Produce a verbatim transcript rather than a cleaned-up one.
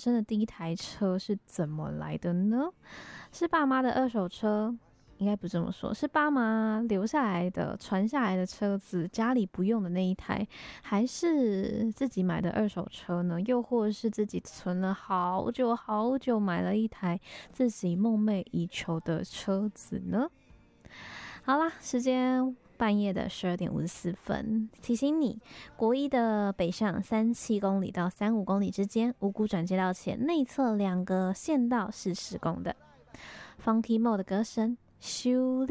生的第一台车是怎么来的呢？是爸妈的二手车？应该不这么说，是爸妈留下来的、传下来的车子，家里不用的那一台，还是自己买的二手车呢？又或者是自己存了好久好久，买了一台自己梦寐以求的车子呢？好啦，时间半夜的十二点五十四分，提醒你，国一的北上三七公里到三五公里之间，五股转接道前内侧两个线道是施工的。Funky Mo 的歌声，修